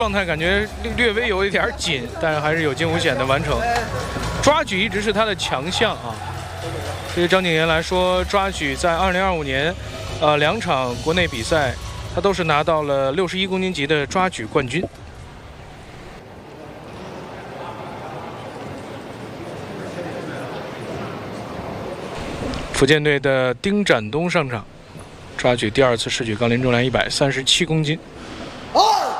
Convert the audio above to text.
状态感觉略微有一点紧，但还是有惊无险的完成。抓举一直是他的强项啊。对于张景言来说，抓举在2025年，2场国内比赛，他都是拿到了61公斤级的抓举冠军。福建队的丁展东上场，抓举第2次世举杠铃重量137公斤。